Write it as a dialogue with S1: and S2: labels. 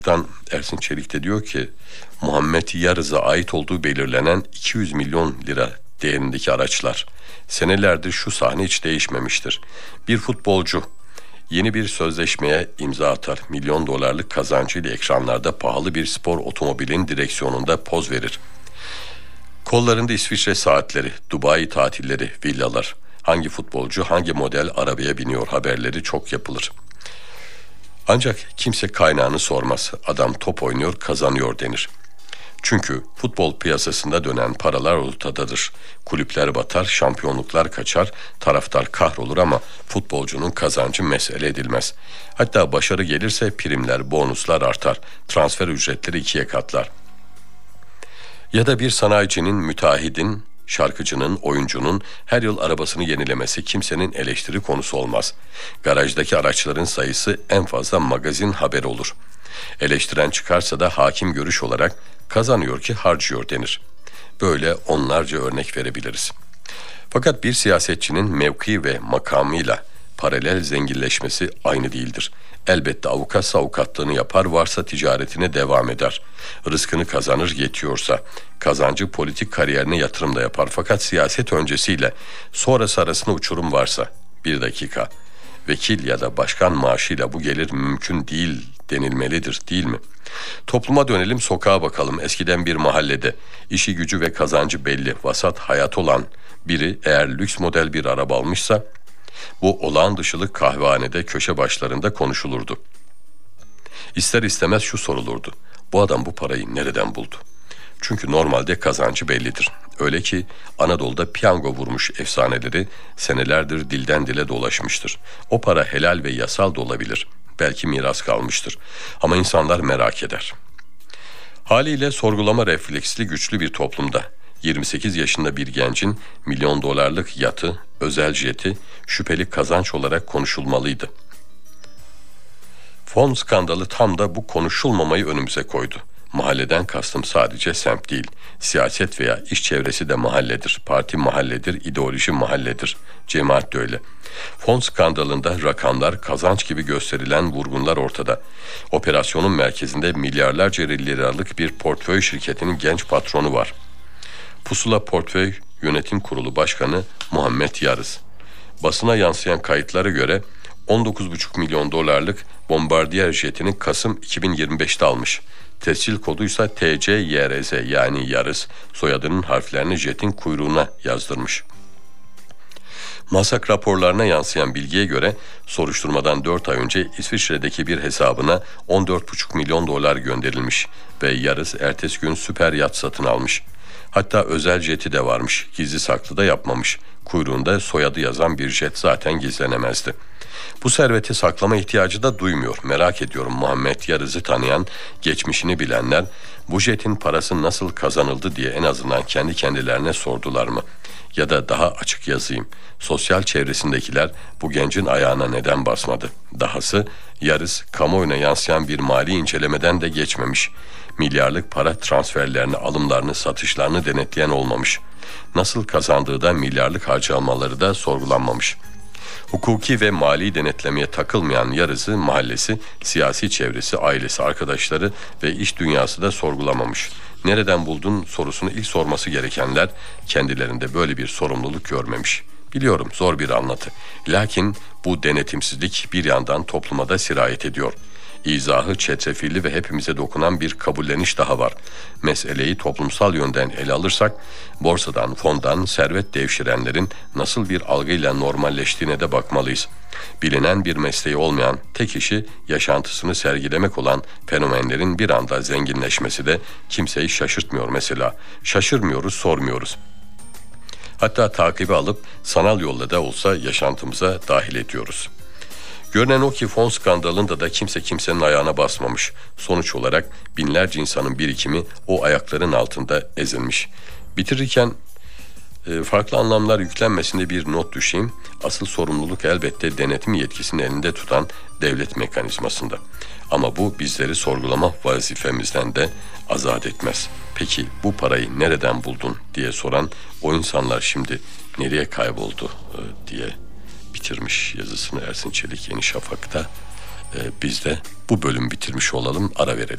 S1: Ersin Çelik de diyor ki Muhammed Yarız'a ait olduğu belirlenen 200 milyon lira değerindeki araçlar. Senelerdir şu sahne hiç değişmemiştir. Bir futbolcu yeni bir sözleşmeye imza atar. Milyon dolarlık kazancıyla ekranlarda pahalı bir spor otomobilin direksiyonunda poz verir. Kollarında İsviçre saatleri, Dubai tatilleri, villalar. Hangi futbolcu hangi model arabaya biniyor haberleri çok yapılır. Ancak kimse kaynağını sormaz. Adam top oynuyor, kazanıyor denir. Çünkü futbol piyasasında dönen paralar ortadadır. Kulüpler batar, şampiyonluklar kaçar, taraftar kahrolur ama futbolcunun kazancı mesele edilmez. Hatta başarı gelirse primler, bonuslar artar, transfer ücretleri ikiye katlar. Ya da bir sanayicinin, müteahhidin, şarkıcının, oyuncunun her yıl arabasını yenilemesi kimsenin eleştiri konusu olmaz. Garajdaki araçların sayısı en fazla magazin haber olur. Eleştiren çıkarsa da hakim görüş olarak kazanıyor ki harcıyor denir. Böyle onlarca örnek verebiliriz. Fakat bir siyasetçinin mevki ve makamıyla paralel zenginleşmesi aynı değildir. Elbette avukatsa avukatlığını yapar, varsa ticaretine devam eder. Rızkını kazanır yetiyorsa, kazancı politik kariyerine yatırım da yapar. Fakat siyaset öncesiyle sonrası arasında uçurum varsa, bir dakika, vekil ya da başkan maaşıyla bu gelir mümkün değil denilmelidir, değil mi? Topluma dönelim, sokağa bakalım. Eskiden bir mahallede işi gücü ve kazancı belli, vasat hayat olan biri eğer lüks model bir araba almışsa, bu olağan dışılık kahvehanede köşe başlarında konuşulurdu. İster istemez şu sorulurdu: bu adam bu parayı nereden buldu? Çünkü normalde kazancı bellidir. Öyle ki Anadolu'da piyango vurmuş efsaneleri senelerdir dilden dile dolaşmıştır. O para helal ve yasal da olabilir. Belki miras kalmıştır. Ama insanlar merak eder. Haliyle sorgulama refleksli güçlü bir toplumda 28 yaşında bir gencin milyon dolarlık yatı, özel jeti şüpheli kazanç olarak konuşulmalıydı. Fon skandalı tam da bu konuşulmamayı önümüze koydu. Mahalleden kastım sadece semt değil, siyaset veya iş çevresi de mahalledir, parti mahalledir, ideoloji mahalledir, cemaat de öyle. Fon skandalında rakamlar, kazanç gibi gösterilen vurgunlar ortada. Operasyonun merkezinde milyarlarca liralık bir portföy şirketinin genç patronu var. Pusula Portföy Yönetim Kurulu Başkanı Muhammed Yarız. Basına yansıyan kayıtlara göre 19,5 milyon dolarlık Bombardier jetini Kasım 2025'te almış. Tescil koduysa TCYRZ yani Yarız, soyadının harflerini jetin kuyruğuna yazdırmış. Masak raporlarına yansıyan bilgiye göre soruşturmadan 4 ay önce İsviçre'deki bir hesabına 14,5 milyon dolar gönderilmiş ve Yarız ertesi gün süper yat satın almış. Hatta özel jeti de varmış, gizli saklı da yapmamış. Kuyruğunda soyadı yazan bir jet zaten gizlenemezdi. Bu serveti saklama ihtiyacı da duymuyor. Merak ediyorum, Muhammed Yarız'ı tanıyan, geçmişini bilenler bu jetin parası nasıl kazanıldı diye en azından kendi kendilerine sordular mı? Ya da daha açık yazayım, sosyal çevresindekiler bu gencin ayağına neden basmadı? Dahası Yarız kamuoyuna yansıyan bir mali incelemeden de geçmemiş. Milyarlık para transferlerini, alımlarını, satışlarını denetleyen olmamış. Nasıl kazandığı da milyarlık harcamaları da sorgulanmamış. Hukuki ve mali denetlemeye takılmayan Yarız'ı mahallesi, siyasi çevresi, ailesi, arkadaşları ve iş dünyası da sorgulamamış. Nereden buldun sorusunu ilk sorması gerekenler kendilerinde böyle bir sorumluluk görmemiş. Biliyorum, zor bir anlatı. Lakin bu denetimsizlik bir yandan topluma da sirayet ediyor. İzahı çetrefilli ve hepimize dokunan bir kabulleniş daha var. Meseleyi toplumsal yönden ele alırsak, borsadan, fondan servet devşirenlerin nasıl bir algıyla normalleştiğine de bakmalıyız. Bilinen bir mesleği olmayan, tek işi yaşantısını sergilemek olan fenomenlerin bir anda zenginleşmesi de kimseyi şaşırtmıyor mesela. Şaşırmıyoruz, sormuyoruz. Hatta takibi alıp sanal yolla da olsa yaşantımıza dahil ediyoruz. Görünen o ki fon skandalında da kimse kimsenin ayağına basmamış. Sonuç olarak binlerce insanın birikimi o ayakların altında ezilmiş. Bitirirken farklı anlamlar yüklenmesinde bir not düşeyim. Asıl sorumluluk elbette denetim yetkisini elinde tutan devlet mekanizmasında. Ama bu bizleri sorgulama vazifemizden de azat etmez. Peki bu parayı nereden buldun diye soran o insanlar şimdi nereye kayboldu diye bitirmiş yazısını Ersin Çelik Yeni Şafak'ta. Biz de bu bölüm bitirmiş olalım, ara verelim.